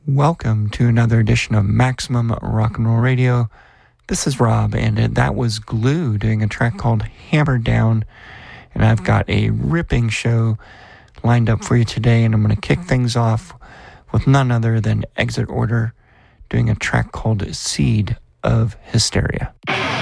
Welcome to another edition of Maximum Rock and Roll Radio. This is Rob, and that was Glue doing a track called Hammered Down. And I've got a ripping show lined up for you today, and I'm going to kick things off with none other than Exit Order doing a track called Seed of Hysteria.